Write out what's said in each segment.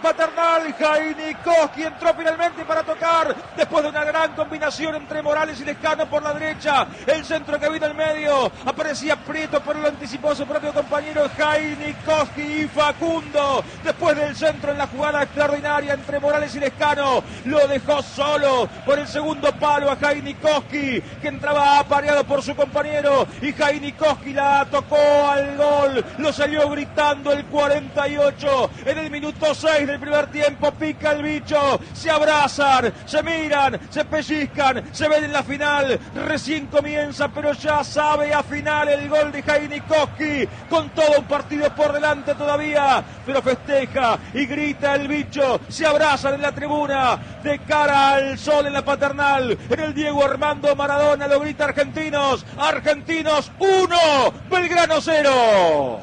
Paternal. Jainikoski entró finalmente para tocar, después de una gran combinación entre Morales y Lescano por la derecha. El centro que vino al medio, aparecía Prieto, pero lo anticipó su propio compañero Jainikoski y Facundo. Después del centro en la jugada extraordinaria entre Morales y Lescano, lo dejó solo por el segundo palo a Jainikoski, que entraba apareado por su compañero, y Jainikoski la tocó al gol. Lo salió gritando el 48 en el minuto 6 del primer tiempo. Pica el bicho, se abrazan, se miran, se pellizcan, se ven en la final. Recién comienza, pero ya sabe a final el gol de Jainikoski, con todo un partido por delante todavía, pero festeja y grita el bicho. Se abrazan en la tribuna de cara al sol en la Paternal, en el Diego Armando Maradona. Lo grita Argentinos. Argentinos 1, Belgrano 0.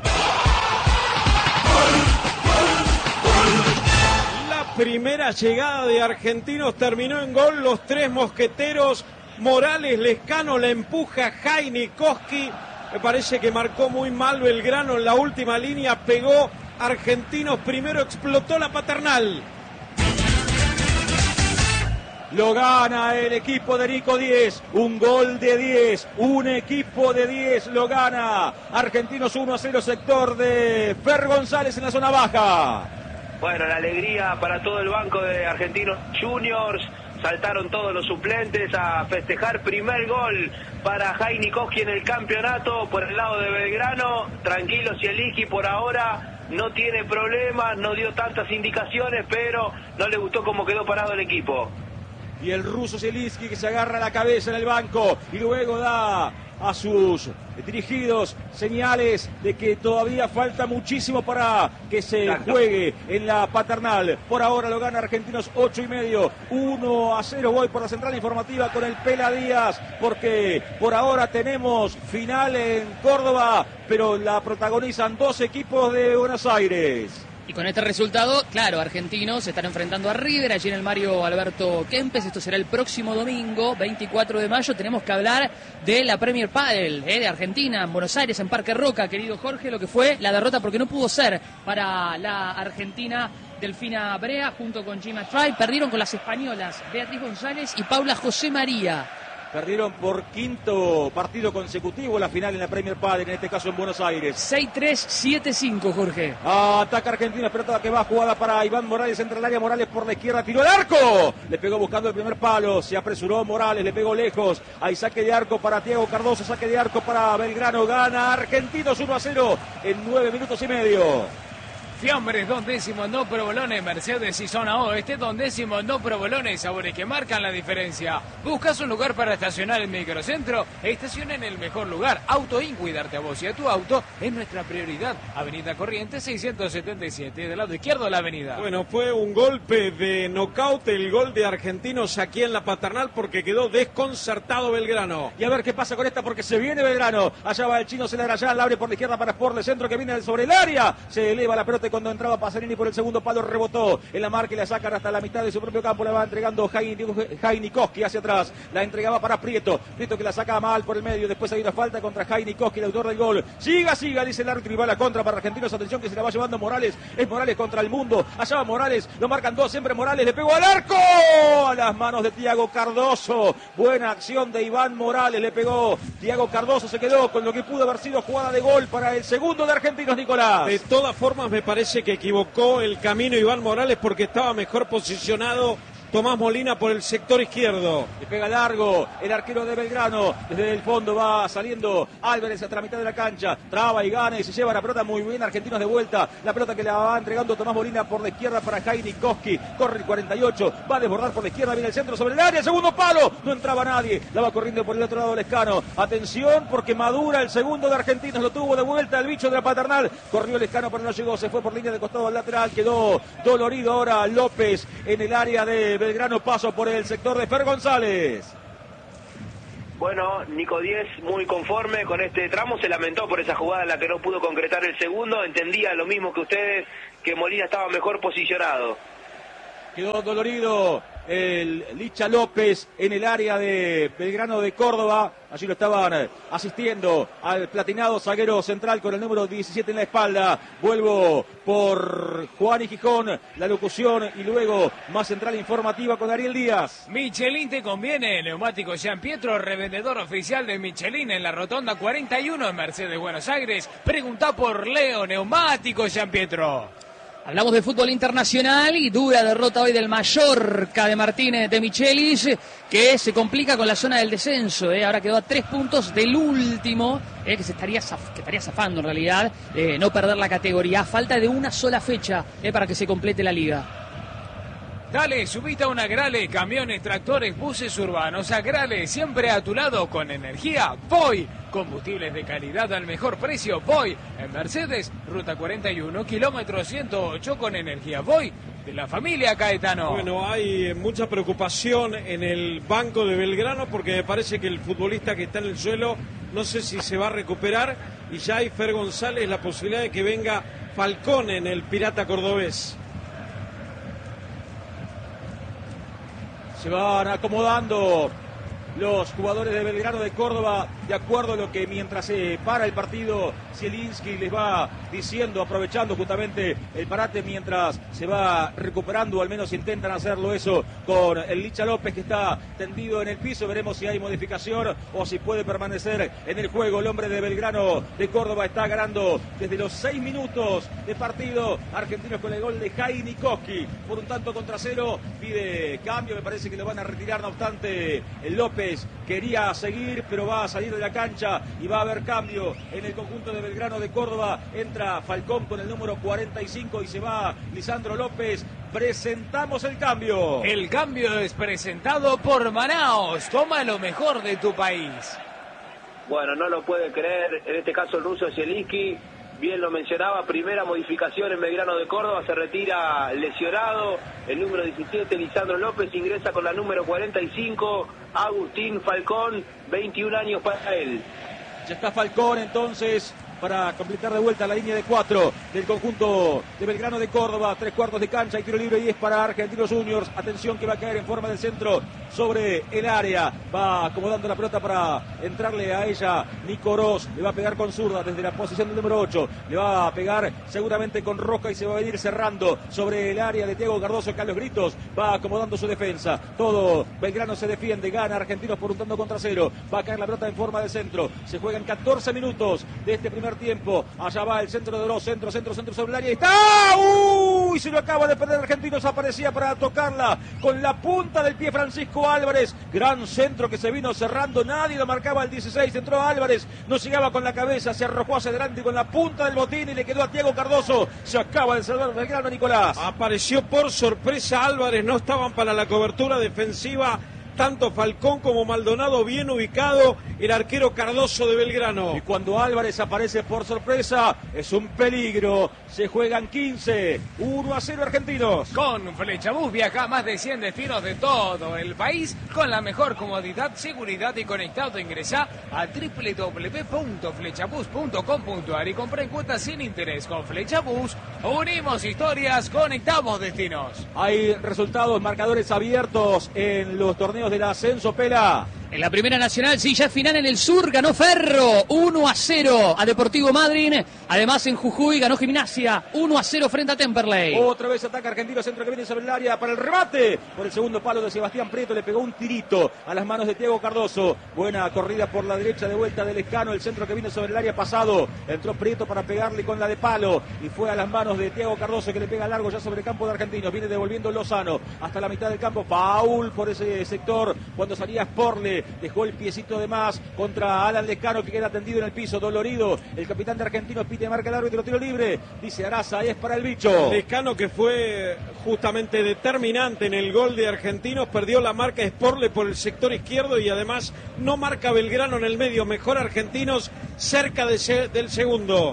La primera llegada de Argentinos terminó en gol. Los tres mosqueteros, Morales, Lescano, la empuja Jainikoski. Me parece que marcó muy mal Belgrano en la última línea. Pegó Argentinos primero, explotó la Paternal. Lo gana el equipo de Nico 10, un gol de 10, un equipo de 10 lo gana. Argentinos 1-0, sector de Fer González en la zona baja. Bueno, la alegría para todo el banco de Argentinos Juniors. Saltaron todos los suplentes a festejar. Primer gol para Jainikoski en el campeonato por el lado de Belgrano. Tranquilo, Zielinski por ahora no tiene problemas, no dio tantas indicaciones, pero no le gustó cómo quedó parado el equipo. Y el ruso Zielinski, que se agarra la cabeza en el banco y luego da a sus dirigidos señales de que todavía falta muchísimo para que se juegue en la Paternal. Por ahora lo gana Argentinos 8,5, 1-0. Voy por la central informativa con el Pela Díaz, porque por ahora tenemos final en Córdoba, pero la protagonizan dos equipos de Buenos Aires. Y con este resultado, claro, Argentinos se están enfrentando a River allí en el Mario Alberto Kempes. Esto será el próximo domingo, 24 de mayo. Tenemos que hablar de la Premier Padel de Argentina, en Buenos Aires, en Parque Roca, querido Jorge, lo que fue la derrota, porque no pudo ser para la Argentina. Delfina Brea junto con Gima Try perdieron con las españolas Beatriz González y Paula José María. Perdieron por quinto partido consecutivo la final en la Premier Padel, en este caso en Buenos Aires. 6-3, 7-5, Jorge. Ataca Argentina, pelota que va, jugada para Iván Morales, entre el área. Morales por la izquierda, tiró al arco. Le pegó buscando el primer palo, se apresuró Morales, le pegó lejos. Hay saque de arco para Thiago Cardoso, saque de arco para Belgrano. Gana Argentinos 1-0 en 9 minutos y medio. Fiambres, 2 décimos, no provolones, Mercedes y zona oeste, 2 décimos, no provolones, sabores que marcan la diferencia. ¿Buscas un lugar para estacionar en Microcentro? Estaciona en el mejor lugar. Autoin, cuidarte a vos y a tu auto es nuestra prioridad. Avenida Corrientes 677, del lado izquierdo de la avenida. Bueno, fue un golpe de nocaut el gol de Argentinos aquí en la Paternal, porque quedó desconcertado Belgrano. Y a ver qué pasa con esta, porque se viene Belgrano. Allá va el chino Celarayán, la abre por la izquierda para Sport de centro, que viene sobre el área. Se eleva la pelota cuando entraba Pasarini por el segundo palo, rebotó en la marca y la sacan hasta la mitad de su propio campo. La va entregando Jainikoski hacia atrás, la entregaba para Prieto que la saca mal por el medio. Después hay una falta contra Jainikoski, el autor del gol. Siga, dice el árbitro, y va la contra para Argentinos. Atención que se la va llevando Morales, es Morales contra el mundo. Allá va Morales, lo marcan dos, siempre Morales, le pegó al arco, a las manos de Thiago Cardoso. Buena acción de Iván Morales, le pegó Thiago Cardoso, se quedó con lo que pudo haber sido jugada de gol para el segundo de Argentinos, Nicolás. De todas formas me parece que equivocó el camino Iván Morales, porque estaba mejor posicionado Tomás Molina por el sector izquierdo. Le pega largo el arquero de Belgrano. Desde el fondo va saliendo Álvarez hasta la mitad de la cancha. Traba y gana y se lleva la pelota muy bien. Argentinos de vuelta. La pelota que la va entregando Tomás Molina por la izquierda para Jainikoski. Corre el 48. Va a desbordar por la izquierda. Viene el centro sobre el área. Segundo palo. No entraba nadie. La va corriendo por el otro lado Lescano. Atención porque madura el segundo de Argentinos. Lo tuvo de vuelta el bicho de la Paternal. Corrió Lescano pero no llegó. Se fue por línea de costado al lateral. Quedó dolorido ahora López en el área de Belgrano. Paso por el sector de Fer González. Bueno, Nico 10 muy conforme con este tramo, se lamentó por esa jugada en la que no pudo concretar el segundo. Entendía lo mismo que ustedes, que Molina estaba mejor posicionado. Quedó dolorido el Licha López en el área de Belgrano de Córdoba. Allí lo estaban asistiendo al platinado zaguero central con el número 17 en la espalda. Vuelvo por Juan y Gijón, la locución y luego más central informativa con Ariel Díaz. Michelin te conviene. Neumático Gian Pietro, revendedor oficial de Michelin en la Rotonda 41 en Mercedes, Buenos Aires. Pregunta por Leo Neumático Gian Pietro. Hablamos de fútbol internacional y dura derrota hoy del Mallorca de Martínez de Michelis, que se complica con la zona del descenso. Ahora quedó a 3 puntos del último, que estaría zafando en realidad, no perder la categoría. A falta de una sola fecha para que se complete la liga. Dale, subite a una Agrale, camiones, tractores, buses urbanos. Agrale, siempre a tu lado con energía. Voy, combustibles de calidad al mejor precio. Voy, en Mercedes, ruta 41, kilómetro 108 con energía. Voy, de la familia Caetano. Bueno, hay mucha preocupación en el banco de Belgrano porque me parece que el futbolista que está en el suelo, no sé si se va a recuperar, y ya hay Fer González la posibilidad de que venga Falcón en el Pirata Cordobés. Se van acomodando los jugadores de Belgrano de Córdoba, de acuerdo a lo que mientras se para el partido, Zielinski les va diciendo, aprovechando justamente el parate mientras se va recuperando, o al menos intentan hacerlo eso con el Licha López, que está tendido en el piso. Veremos si hay modificación o si puede permanecer en el juego. El hombre de Belgrano de Córdoba está ganando desde los 6 minutos de partido. Argentinos con el gol de Jaime Koski por 1-0. Pide cambio, me parece que lo van a retirar, no obstante el López quería seguir, pero va a salir de la cancha y va a haber cambio en el conjunto de Belgrano de Córdoba. Entra Falcón con el número 45 y se va Lisandro López. Presentamos el cambio. El cambio es presentado por Manaos. Toma lo mejor de tu país. Bueno, no lo puede creer, en este caso el ruso Zielinski. Bien lo mencionaba, primera modificación en Belgrano de Córdoba, se retira lesionado, el número 17, Lisandro López, ingresa con la número 45, Agustín Falcón, 21 años para él. Ya está Falcón entonces para completar de vuelta la línea de 4 del conjunto de Belgrano de Córdoba. 3/4 de cancha y tiro libre, y es para Argentinos Juniors. Atención que va a caer en forma del centro sobre el área. Va acomodando la pelota para entrarle a ella Nico Oroz. Le va a pegar con zurda desde la posición del número 8. Le va a pegar seguramente con Roca y se va a venir cerrando sobre el área de Diego Cardoso. Carlos Gritos va acomodando su defensa. Todo Belgrano se defiende. Gana Argentinos por 1-0. Va a caer la pelota en forma de centro. Se juegan 14 minutos de este primer tiempo. Allá va el centro de Oroz. Centro sobre el área. ¡Está! ¡Uy! Se lo acaba de perder Argentinos. Aparecía para tocarla con la punta del pie Francisco Álvarez. Gran centro que se vino cerrando. Nadie lo marcaba el 16. Entró Álvarez. No llegaba con la cabeza. Se arrojó hacia adelante con la punta del botín y le quedó a Diego Cardoso. Se acaba de salvar Belgrano, Nicolás. Apareció por sorpresa Álvarez. No estaban para la cobertura defensiva tanto Falcón como Maldonado. Bien ubicado el arquero Cardoso de Belgrano. Y cuando Álvarez aparece por sorpresa, es un peligro. Se juegan 15, 1-0 Argentinos. Con Flechabús viaja a más de 100 destinos de todo el país con la mejor comodidad, seguridad y conectado. Ingresá a www.flechabús.com.ar y compra en cuotas sin interés. Con Flechabús unimos historias, conectamos destinos. Hay resultados, marcadores abiertos en los torneos del ascenso, Pela. En la Primera Nacional, sí, ya final en el sur, ganó Ferro 1-0 a Deportivo Madryn. Además en Jujuy ganó Gimnasia 1-0 frente a Temperley. Otra vez ataca Argentino, centro que viene sobre el área para el remate. Por el segundo palo de Sebastián Prieto, le pegó un tirito a las manos de Diego Cardoso. Buena corrida por la derecha de vuelta del Lescano, el centro que viene sobre el área pasado. Entró Prieto para pegarle con la de palo y fue a las manos de Diego Cardoso, que le pega largo ya sobre el campo de Argentinos. Viene devolviendo Lozano hasta la mitad del campo. Foul por ese sector cuando salía Sporle. Dejó el piecito de más contra Alan Lescano, que queda tendido en el piso, dolorido. El capitán de Argentinos pide marca el árbitro, tiro libre. Dice Araza, es para el bicho. Lescano, que fue justamente determinante en el gol de Argentinos, perdió la marca Sporle por el sector izquierdo y además no marca Belgrano en el medio. Mejor Argentinos cerca del segundo.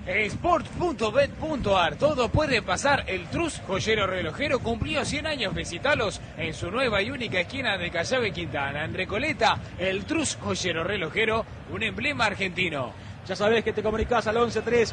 Sport.bet.ar, todo puede pasar. El Trus Joyero Relojero cumplió 100 años. Visitalos en su nueva y única esquina de Callave Quintana, en Recoleta. El Trus Joyero Relojero, un emblema argentino. Ya sabés que te comunicás al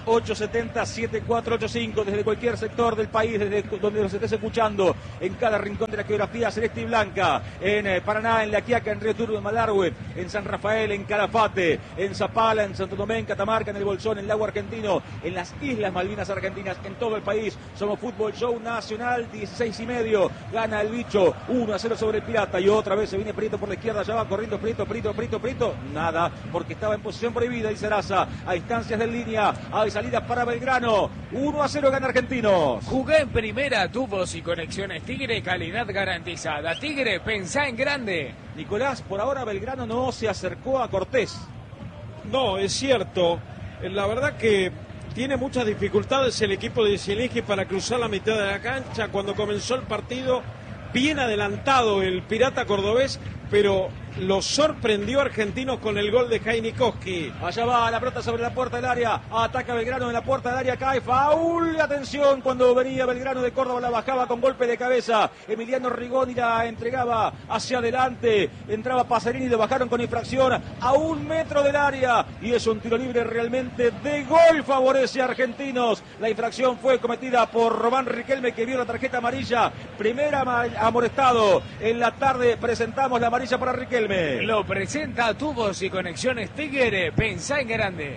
1138707485 desde cualquier sector del país, desde donde nos estés escuchando, en cada rincón de la geografía celeste y blanca, en Paraná, en La Quiaca, en Río Turbio, en Malargüe, en San Rafael, en Calafate, en Zapala, en Santo Tomé, en Catamarca, en El Bolsón, en Lago Argentino, en las Islas Malvinas Argentinas, en todo el país. Somos Fútbol Show Nacional, 16:30, gana el bicho, 1-0 sobre el Pirata, y otra vez se viene Prieto por la izquierda, ya va corriendo Prieto, nada, porque estaba en posición prohibida, dice Araza. A instancias de línea, hay salidas para Belgrano, 1-0 gana Argentinos. Jugué en primera, tubos y conexiones Tigre, calidad garantizada. Tigre, pensá en grande. Nicolás, por ahora Belgrano no se acercó a Cortés. No, es cierto. La verdad que tiene muchas dificultades el equipo de Zielinski para cruzar la mitad de la cancha. Cuando comenzó el partido, bien adelantado el Pirata cordobés, pero lo sorprendió a Argentinos con el gol de Jaime Koski. Allá va la pelota sobre la puerta del área, ataca Belgrano en la puerta del área, cae faul, atención, cuando venía Belgrano de Córdoba la bajaba con golpe de cabeza, Emiliano Rigoni la entregaba hacia adelante, entraba Pacerini y lo bajaron con infracción a 1 metro del área, y es un tiro libre realmente de gol, favorece a Argentinos. La infracción fue cometida por Román Riquelme, que vio la tarjeta amarilla, primera amonestado. En la tarde presentamos la amarilla para Riquelme. Lo presenta Tubos y Conexiones Tigre, pensá en grande.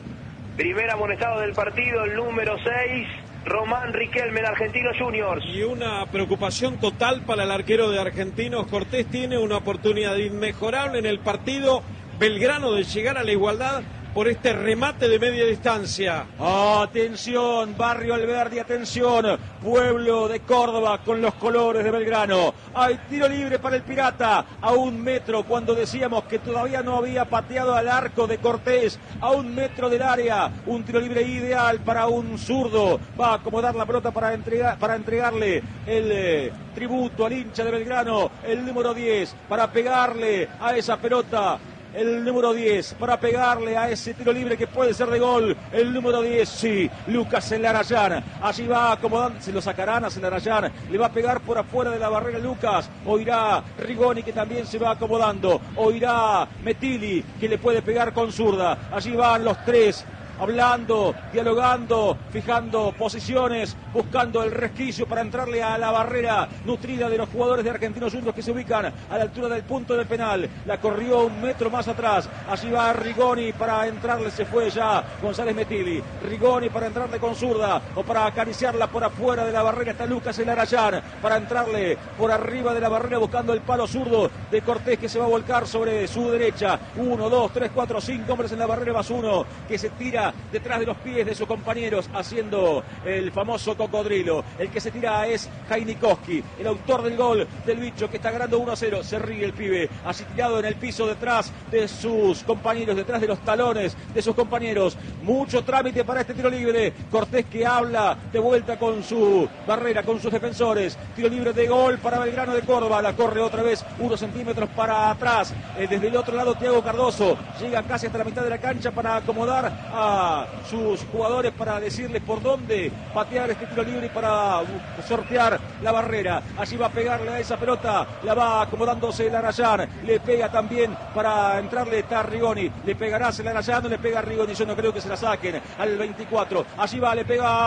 Primer amonestado del partido, el número 6, Román Riquelme, en Argentinos Juniors. Y una preocupación total para el arquero de Argentinos. Cortés tiene una oportunidad inmejorable en el partido. Belgrano de llegar a la igualdad por este remate de media distancia. Atención, Barrio Alberdi, atención, pueblo de Córdoba con los colores de Belgrano. Hay tiro libre para el Pirata a 1 metro, cuando decíamos que todavía no había pateado al arco de Cortés, a 1 metro del área. Un tiro libre ideal para un zurdo. Va a acomodar la pelota para entregarle el tributo al hincha de Belgrano, el número 10, para pegarle a esa pelota. El número 10 para pegarle a ese tiro libre que puede ser de gol. El número 10, sí, Lucas Celarayán. Allí va acomodando, se lo sacarán a Celarayán. Le va a pegar por afuera de la barrera Lucas. O irá Rigoni, que también se va acomodando. O irá Metili, que le puede pegar con zurda. Allí van los tres, hablando, dialogando, fijando posiciones, buscando el resquicio para entrarle a la barrera nutrida de los jugadores de Argentinos Juniors, que se ubican a la altura del punto del penal. La corrió 1 metro más atrás. Allí va Rigoni para entrarle, se fue ya González Metili. Rigoni para entrarle con zurda o para acariciarla por afuera de la barrera. Está Lucas Elarayán para entrarle por arriba de la barrera, buscando el palo zurdo de Cortés, que se va a volcar sobre su derecha. 1, 2, 3, 4, 5 hombres en la barrera, más uno que se tira detrás de los pies de sus compañeros, haciendo el famoso cocodrilo. El que se tira es Jaime Koski, el autor del gol del bicho, que está ganando 1-0. Se ríe el pibe, así tirado en el piso detrás de sus compañeros, detrás de los talones de sus compañeros. Mucho trámite para este tiro libre. Cortés, que habla de vuelta con su barrera, con sus defensores. Tiro libre de gol para Belgrano de Córdoba. La corre otra vez 1 centímetros para atrás. Desde el otro lado, Thiago Cardoso llega casi hasta la mitad de la cancha para acomodar a sus jugadores, para decirles por dónde patear este tiro libre y para sortear la barrera. Allí va a pegarle a esa pelota, la va acomodándose Larayán, le pega también para entrarle, está Rigoni, le pegará Larayán, no le pega Rigoni, yo no creo que se la saquen al 24. Allí va, le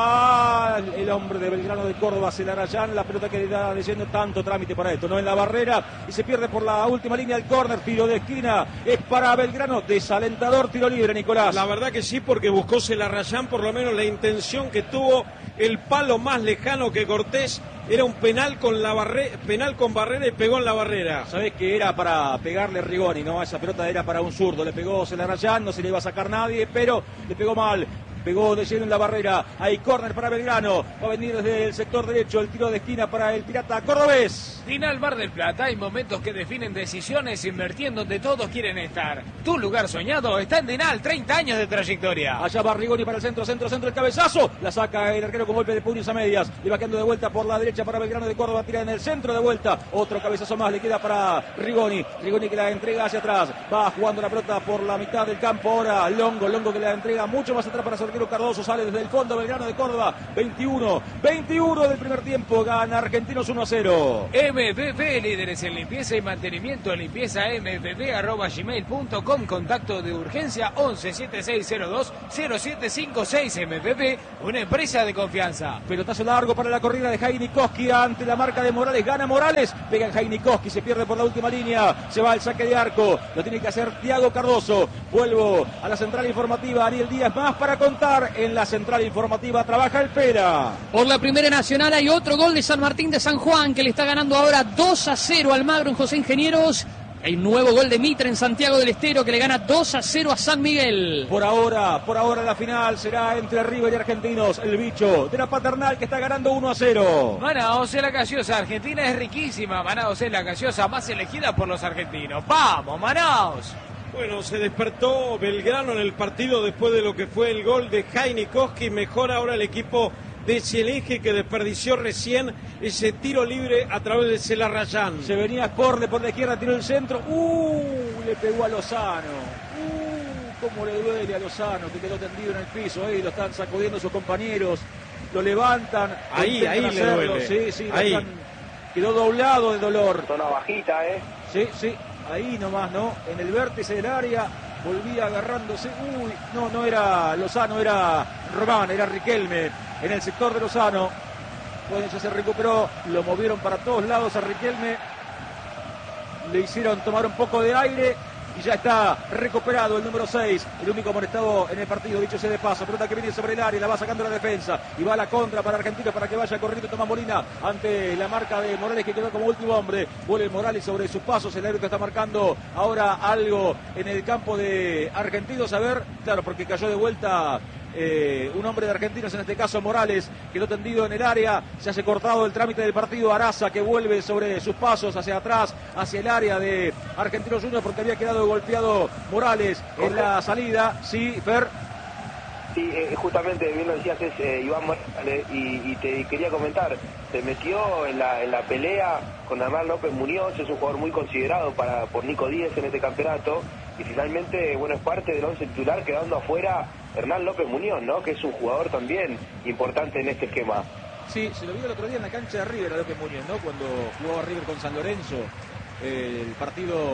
pega el hombre de Belgrano de Córdoba, Larayán, la pelota que le da diciendo tanto trámite para esto, no en la barrera, y se pierde por la última línea del córner. Tiro de esquina es para Belgrano, desalentador tiro libre, Nicolás. La verdad que sí, porque buscó Celarayán, por lo menos la intención que tuvo. El palo más lejano que Cortés era un penal con barrera, y pegó en la barrera. Sabés que era para pegarle Rigoni, ¿no? Esa pelota era para un zurdo, le pegó Celarayán, no se le iba a sacar nadie, pero le pegó mal. Pegó de lleno en la barrera. Hay córner para Belgrano. Va a venir desde el sector derecho el tiro de esquina para el Pirata cordobés. Dinal Mar del Plata, hay momentos que definen decisiones, invirtiendo donde todos quieren estar. Tu lugar soñado está en Dinal, 30 años de trayectoria. Allá va Rigoni para el centro, el cabezazo. La saca el arquero con golpe de puños a medias. Le va quedando de vuelta por la derecha para Belgrano de Córdoba. Tira en el centro de vuelta. Otro cabezazo más le queda para Rigoni. Rigoni, que la entrega hacia atrás. Va jugando la pelota por la mitad del campo. Ahora Longo que la entrega mucho más atrás para arquero Cardoso, sale desde el fondo Belgrano de Córdoba. 21 del primer tiempo, gana Argentinos 1-0. MBB, líderes en limpieza y mantenimiento, limpieza mbb@gmail.com, contacto de urgencia 1176020756. MBB, una empresa de confianza. Pelotazo largo para la corrida de Heinikowski ante la marca de Morales, gana Morales, pega en Heinikowski, se pierde por la última línea, se va al saque de arco, lo tiene que hacer Thiago Cardoso. Vuelvo a la central informativa, Ariel Díaz, más para contar en la central informativa, trabaja el Pera. Por la Primera Nacional hay otro gol de San Martín de San Juan, que le está ganando ahora 2-0 al Magro en José Ingenieros. Hay un nuevo gol de Mitre en Santiago del Estero, que le gana 2-0 a San Miguel. Por ahora la final será entre River y Argentinos. El bicho de la Paternal, que está ganando 1-0. Manaos es la gaseosa argentina, es riquísima. Manaos es la gaseosa más elegida por los argentinos. ¡Vamos, Manaos! Bueno, se despertó Belgrano en el partido después de lo que fue el gol de Heinikowski. Mejor ahora el equipo de Cielinge, que desperdició recién ese tiro libre a través de Celarrayán. Se venía Sporle por la izquierda, tiró el centro. Le pegó a Lozano. Cómo le duele a Lozano, que quedó tendido en el piso. Ahí lo están sacudiendo sus compañeros. Lo levantan. Ahí le duele. Sí, ahí. Quedó doblado de dolor. Zona bajita, Sí, ahí nomás, ¿no? En el vértice del área, volvía agarrándose. No era Lozano, era Román, era Riquelme. En el sector de Lozano, pues ya se recuperó, lo movieron para todos lados a Riquelme. Le hicieron tomar un poco de aire y ya está recuperado el número 6, el único amonestado en el partido, dicho sea de paso. Pelota que viene sobre el área, la va sacando la defensa y va a la contra para Argentinos para que vaya corriendo Tomás Molina ante la marca de Morales, que quedó como último hombre. Vuelve Morales sobre sus pasos, el árbitro está marcando ahora algo en el campo de Argentinos. A ver, claro, porque cayó de vuelta un hombre de Argentinos, en este caso Morales, quedó tendido en el área. Se hace cortado el trámite del partido. Araza, que vuelve sobre sus pasos hacia atrás, hacia el área de Argentinos Juniors, porque había quedado golpeado Morales en la salida. Sí, Fer. Sí, justamente bien lo decías, es Iván Morales, y te quería comentar, se metió en la pelea con Hernán López Muñoz. Es un jugador muy considerado por Nico Díez en este campeonato, y finalmente, bueno, es parte del 11 titular, quedando afuera Hernán López Muñoz, ¿no? Que es un jugador también importante en este esquema. Sí, se lo vio el otro día en la cancha de River a López Muñoz, ¿no? Cuando jugó River con San Lorenzo, el partido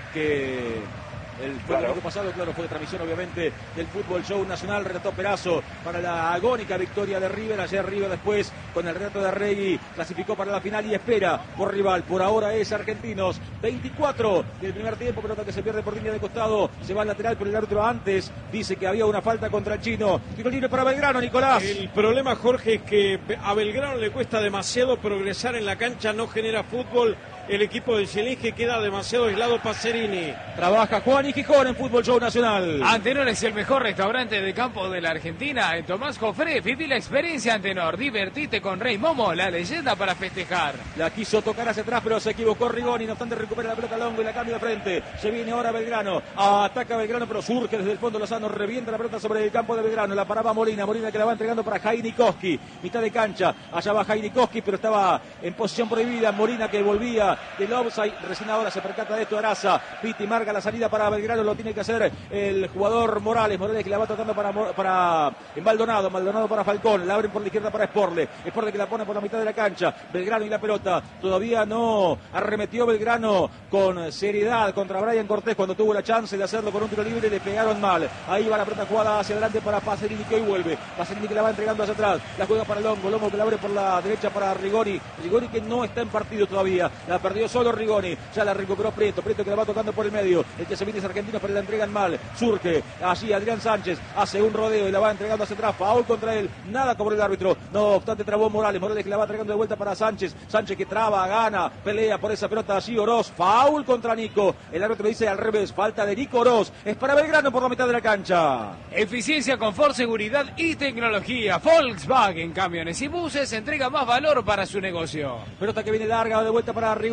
que el año pasado, claro, fue de transmisión obviamente del Fútbol Show Nacional. Relató Perazo para la agónica victoria de River. Ayer River, después con el relato de Arregui, clasificó para la final y espera por rival. Por ahora es Argentinos. 24 del primer tiempo, pelota que se pierde por línea de costado, se va al lateral, pero el árbitro antes dice que había una falta contra el chino. Tiro libre para Belgrano, Nicolás. El problema, Jorge, es que a Belgrano le cuesta demasiado progresar en la cancha, no genera fútbol. El equipo de Cielinge queda demasiado aislado. Pacerini. Trabaja Juan y Gijón en Fútbol Show Nacional. Antenor es el mejor restaurante de campo de la Argentina. En Tomás Jofré, viví la experiencia Antenor. Divertite con Rey Momo, la leyenda para festejar. La quiso tocar hacia atrás, pero se equivocó Rigoni. No obstante, recupera la pelota Longo y la cambia de frente. Se viene ahora Belgrano. Ataca Belgrano, pero surge desde el fondo Lozano. Revienta la pelota sobre el campo de Belgrano. La paraba Molina. Molina, que la va entregando para Heinikowski. Mitad de cancha. Allá va Heinikowski, pero estaba en posición prohibida. Molina, que volvía del offside. Recién ahora se percata de esto Araza. Piti marca la salida para Belgrano. Lo tiene que hacer el jugador Morales. Morales, que la va tratando para Maldonado. Maldonado para Falcón. La abren por la izquierda para Sporle. Sporle, que la pone por la mitad de la cancha. Belgrano y la pelota. Todavía no arremetió Belgrano con seriedad contra Brian Cortés cuando tuvo la chance de hacerlo con un tiro libre. Le pegaron mal. Ahí va la pelota jugada hacia adelante para Pacerini, que hoy vuelve. Pacerini, que la va entregando hacia atrás. La juega para Longo. Longo, que la abre por la derecha para Rigoni. Rigoni, que no está en partido todavía. La perdió solo Rigoni. Ya la recuperó Prieto. Prieto, que la va tocando por el medio. El que se viene es Argentino, pero la entregan mal. Surge allí Adrián Sánchez. Hace un rodeo y la va entregando hacia atrás. Foul contra él. Nada como el árbitro. No obstante, trabó Morales. Morales, que la va entregando de vuelta para Sánchez. Sánchez, que traba, gana, pelea por esa pelota allí Oroz. Foul contra Nico. El árbitro dice al revés. Falta de Nico Oroz. Es para Belgrano por la mitad de la cancha. Eficiencia, confort, seguridad y tecnología. Volkswagen Camiones y Buses entrega más valor para su negocio. Pelota que viene larga de vuelta para Rigoni.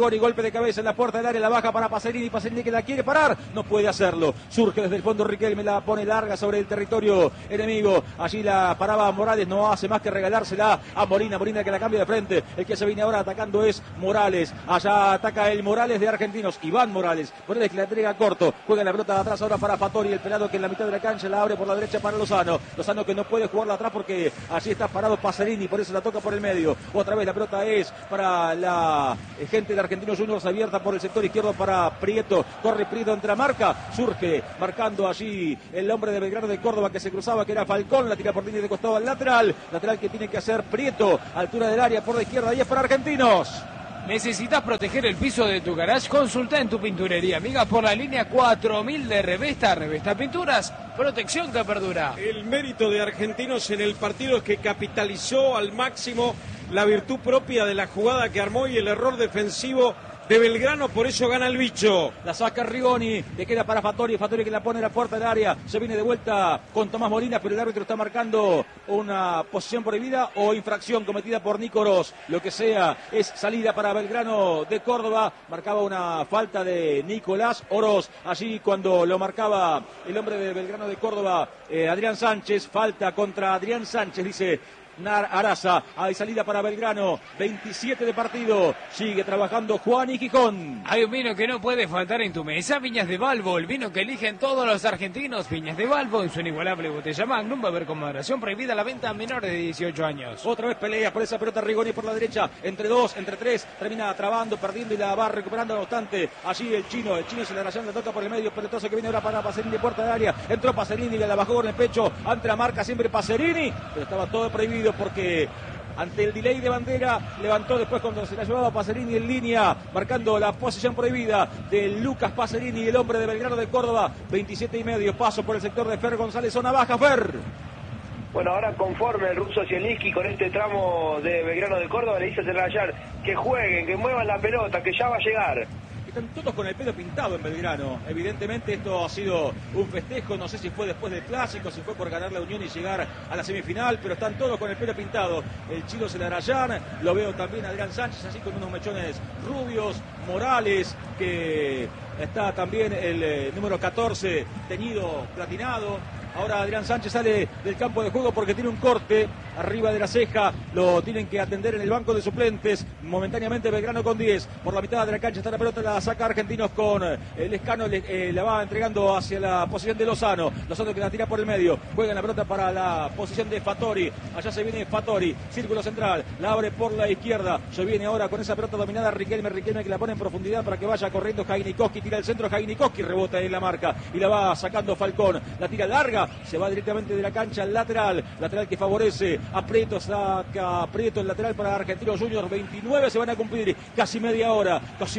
Rigoni, golpe de cabeza en la puerta del área, la baja para Pacerini, Pacerini que la quiere parar, no puede hacerlo, surge desde el fondo Riquelme, la pone larga sobre el territorio enemigo, allí la paraba Morales, no hace más que regalársela a Molina, Molina que la cambia de frente, el que se viene ahora atacando es Morales, allá ataca el Morales de Argentinos, Iván Morales que la entrega corto, juega la pelota de atrás ahora para Fattori, el pelado que en la mitad de la cancha la abre por la derecha para Lozano que no puede jugarla atrás porque allí está parado Pacerini, por eso la toca por el medio, otra vez la pelota es para la gente de Argentinos Juniors, abierta por el sector izquierdo para Prieto, corre Prieto entre la marca, surge marcando allí el hombre de Belgrano de Córdoba que se cruzaba, que era Falcón, la tira por línea de costado al lateral que tiene que hacer Prieto, altura del área por la izquierda, y es para Argentinos. ¿Necesitas proteger el piso de tu garage? Consulta en tu pinturería, amiga, por la línea 4000 de Revesta Pinturas, protección que perdura. El mérito de Argentinos en el partido es que capitalizó al máximo la virtud propia de la jugada que armó y el error defensivo de Belgrano, por eso gana el bicho. La saca Rigoni, le queda para Fattori que la pone en la puerta del área, se viene de vuelta con Tomás Molina, pero el árbitro está marcando una posición prohibida o infracción cometida por Nico Ros, lo que sea, es salida para Belgrano de Córdoba, marcaba una falta de Nicolás Oroz, allí cuando lo marcaba el hombre de Belgrano de Córdoba, Adrián Sánchez, falta contra Adrián Sánchez, dice Araza, hay salida para Belgrano, 27 de partido, sigue trabajando Juan y Gijón. Hay un vino que no puede faltar en tu mesa, Viñas de Balbo, el vino que eligen todos los argentinos. Viñas de Balbo, en su inigualable botella Magnum, beber con moderación, prohibida la venta a menores de 18 años. Otra vez pelea por esa pelota Rigoni por la derecha, entre dos, entre tres, termina trabando, perdiendo y la va recuperando, no obstante, allí el chino se la ración, le toca por el medio, pelotazo que viene ahora para Pacerini de puerta de área, entró Pacerini, la bajó con el pecho, ante la marca siempre Pacerini, pero estaba todo prohibido porque ante el delay de bandera levantó después cuando se la llevaba Pacerini en línea, marcando la posición prohibida de Lucas Pacerini, el hombre de Belgrano de Córdoba, 27,5, paso por el sector de Fer González, zona baja, Fer. Bueno, ahora conforme el ruso Zielinski con este tramo de Belgrano de Córdoba, le dice a Celarayán que jueguen, que muevan la pelota, que ya va a llegar. Están todos con el pelo pintado en Belgrano. Evidentemente esto ha sido un festejo, no sé si fue después del clásico, si fue por ganar la Unión y llegar a la semifinal, pero están todos con el pelo pintado. El Chilo Celarayán, lo veo también Adrián Sánchez, así con unos mechones rubios, Morales, que está también el número 14, teñido platinado. Ahora Adrián Sánchez sale del campo de juego porque tiene un corte arriba de la ceja, lo tienen que atender en el banco de suplentes, momentáneamente Belgrano con 10, por la mitad de la cancha está la pelota, la saca Argentinos con Lescano, la va entregando hacia la posición de Lozano que la tira por el medio, juega la pelota para la posición de Fattori, allá se viene Fattori, círculo central, la abre por la izquierda, se viene ahora con esa pelota dominada Riquelme que la pone en profundidad para que vaya corriendo Jainikowski, tira el centro, Jainikowski rebota en la marca y la va sacando Falcón, la tira larga, se va directamente de la cancha al lateral que favorece a Prieto, saca Prieto el lateral para Argentinos Juniors, 29 se van a cumplir, casi media hora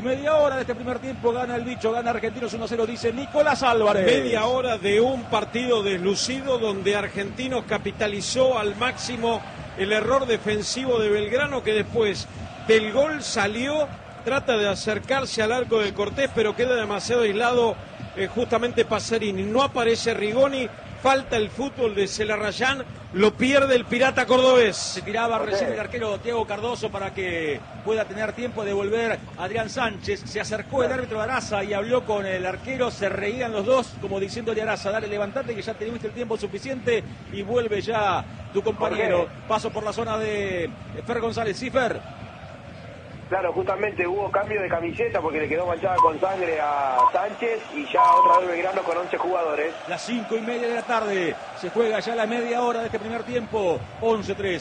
de este primer tiempo, gana el bicho, gana Argentinos 1-0, dice Nicolás Álvarez. Media hora de un partido deslucido donde Argentinos capitalizó al máximo el error defensivo de Belgrano, que después del gol salió, trata de acercarse al arco de Cortés, pero queda demasiado aislado justamente Pacerini, no aparece Rigoni. Falta el fútbol de Celarayán, lo pierde el pirata cordobés. Se tiraba recién el arquero Thiago Cardoso para que pueda tener tiempo de volver Adrián Sánchez. Se acercó el árbitro Araza y habló con el arquero, se reían los dos como diciéndole a Araza, dale, levantate que ya tuviste el tiempo suficiente y vuelve ya tu compañero. Paso por la zona de Fer González. Sí, Fer. Claro, justamente hubo cambio de camiseta porque le quedó manchada con sangre a Sánchez y ya otra vez Belgrano con 11 jugadores. Las 5:30 de la tarde, se juega ya la media hora de este primer tiempo. 11-3,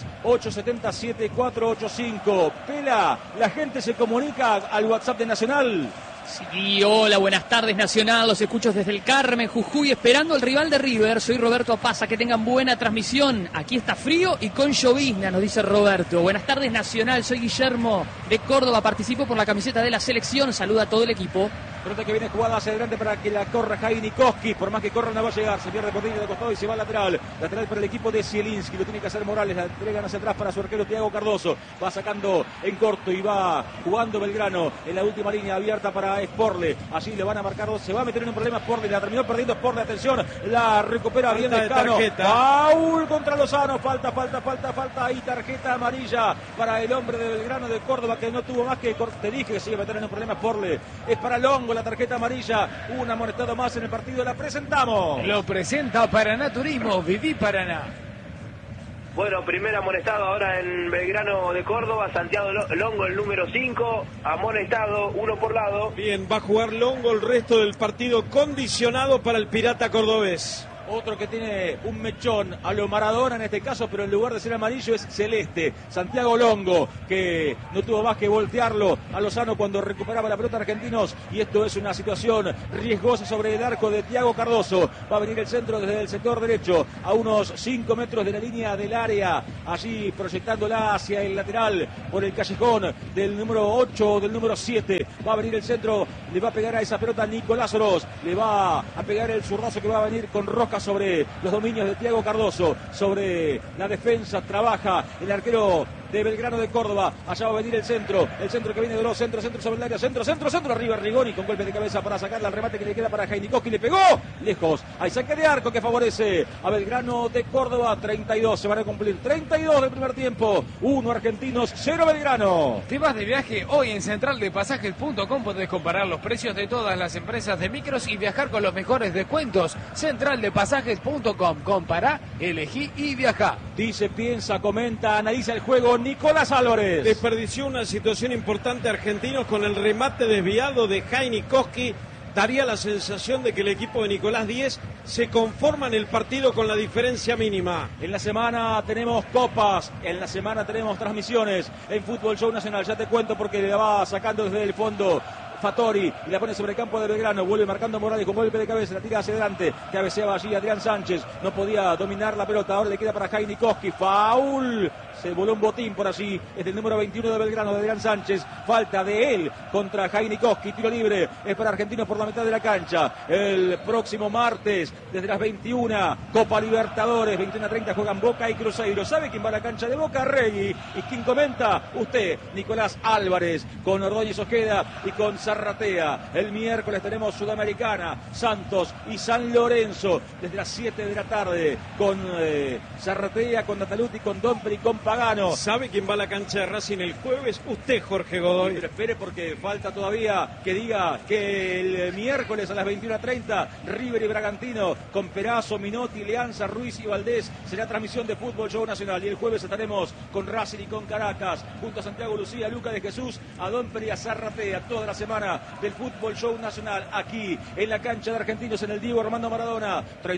877-485. Pela, la gente se comunica al WhatsApp de Nacional. Sí, hola, buenas tardes Nacional, los escucho desde el Carmen, Jujuy, esperando el rival de River. Soy Roberto Apaza, que tengan buena transmisión. Aquí está frío y con llovizna, nos dice Roberto. Buenas tardes Nacional, soy Guillermo de Córdoba, participo por la camiseta de la selección, saluda a todo el equipo. Pelota que viene jugada hacia adelante para que la corra Jaini Koski. Por más que corra no va a llegar. Se pierde por línea de costado y se va al lateral. Lateral para el equipo de Zielinski. Lo tiene que hacer Morales. La entregan hacia atrás para su arquero Thiago Cardoso. Va sacando en corto y va jugando Belgrano en la última línea abierta para Sporle. Allí le van a marcar dos. Se va a meter en un problema Sporle. La terminó perdiendo Sporle. Atención. La recupera bien Lescano. Foul contra Lozano. Falta. Y tarjeta amarilla para el hombre de Belgrano de Córdoba que no tuvo más que... Te dije que se iba a meter en un problema Sporle. Es para Longo la tarjeta amarilla. Un amonestado más en el partido. La presentamos. Lo presenta Paraná Turismo. Viví Paraná. Bueno, primer amonestado ahora en Belgrano de Córdoba, Santiago Longo, el número 5, amonestado, 1 por lado. Bien, va a jugar Longo el resto del partido, condicionado para el Pirata cordobés. Otro que tiene un mechón a lo Maradona en este caso, pero en lugar de ser amarillo es celeste. Santiago Longo, que no tuvo más que voltearlo a Lozano cuando recuperaba la pelota Argentinos. Y esto es una situación riesgosa sobre el arco de Thiago Cardoso. Va a venir el centro desde el sector derecho, a unos 5 metros de la línea del área. Allí proyectándola hacia el lateral por el callejón del número 8 o del número 7. Va a venir el centro, le va a pegar a esa pelota Nicolás Oroz. Le va a pegar el zurdazo que va a venir con Roca sobre los dominios de Thiago Cardoso, sobre la defensa, trabaja el arquero de Belgrano de Córdoba. Allá va a venir el centro que viene de los centro sobre el área, centro, arriba Rigoni con golpe de cabeza para sacarle al remate que le queda para Jaini Koski, le pegó lejos, hay saque de arco que favorece a Belgrano de Córdoba. 32 se van a cumplir, 32 del primer tiempo, 1 Argentinos, 0 Belgrano. Te vas de viaje hoy en centraldepasajes.com, podés comparar los precios de todas las empresas de micros y viajar con los mejores descuentos. Centraldepasajes.com, compará, elegí y viajá. Dice, piensa, comenta, analiza el juego Nicolás Álvarez. Desperdició una situación importante Argentinos con el remate desviado de Jaini Koski. Daría la sensación de que el equipo de Nicolás Díez se conforma en el partido con la diferencia mínima. En la semana tenemos copas, en la semana tenemos transmisiones en Fútbol Show Nacional. Ya te cuento porque le va sacando desde el fondo Fattori y la pone sobre el campo de Belgrano. Vuelve marcando Morales con golpe de cabeza, la tira hacia adelante, cabeceaba allí Adrián Sánchez, no podía dominar la pelota, ahora le queda para Jaini Koski. Foul, se voló un botín por allí, es del número 21 de Belgrano, de Adrián Sánchez, falta de él contra Jaini Koski, tiro libre, es para Argentinos por la mitad de la cancha. El próximo martes, desde las 21, Copa Libertadores, 21:30 juegan Boca y Cruzeiro. ¿Sabe quién va a la cancha de Boca? Regui. ¿Y quién comenta? Usted, Nicolás Álvarez, con Ordóñez Ojeda y con Zarratea. El miércoles tenemos Sudamericana, Santos y San Lorenzo, desde las 7 de la tarde, con Zarratea, con Nataluti, con Domperi y con Pagano. ¿Sabe quién va a la cancha de Racing el jueves? Usted, Jorge Godoy. Pero espere porque falta todavía que diga que el miércoles a las 21:30 River y Bragantino con Perazo, Minotti, Leanza, Ruiz y Valdés será transmisión de Fútbol Show Nacional. Y el jueves estaremos con Racing y con Caracas, junto a Santiago Lucía, Luca de Jesús, a Domperi y a Zarratea, toda la semana del Fútbol Show Nacional aquí en la cancha de Argentinos en el Diego Armando Maradona.